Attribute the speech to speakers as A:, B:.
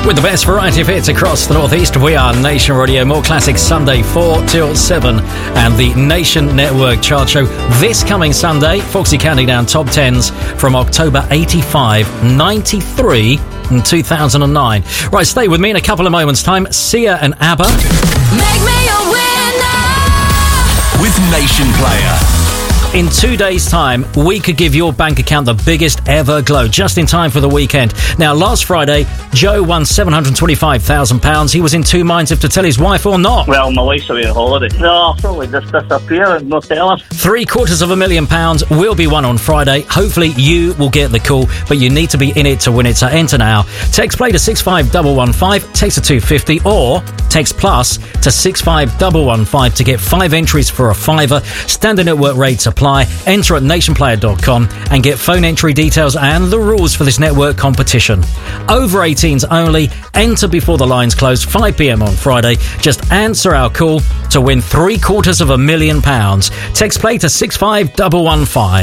A: With the best variety of hits across the Northeast, we are Nation Radio. More classics Sunday 4 till 7 and the Nation Network chart show this coming Sunday. Foxy counting down top 10s from October 85, 93 and 2009. Right, stay with me in a couple of moments' time. Sia and ABBA.
B: Make me a winner
C: with Nation Player.
A: In 2 days' time, we could give your bank account the biggest ever glow, just in time for the weekend. Now, last Friday, Joe won £725,000. He was in two minds if to tell his wife or not.
D: Well, my wife's away on holiday. No, I'll probably just disappear and not tell her.
A: £750,000 will be won on Friday. Hopefully, you will get the call, but you need to be in it to win it. So enter now. Text play to 65115, text to 250, or text plus to 65115 to get 5 entries for a £5. Standard network rates apply. Enter at nationplayer.com and get phone entry details and the rules for this network competition. Over 18s only. Enter before the lines close, 5 p.m. on Friday. Just answer our call to win £750,000. Text play to 65115.